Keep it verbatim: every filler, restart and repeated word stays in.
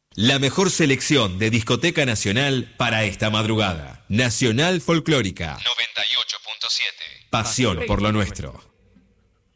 La mejor selección de discoteca nacional para esta madrugada. Nacional Folclórica. noventa y ocho punto siete. Pasión por lo nuestro.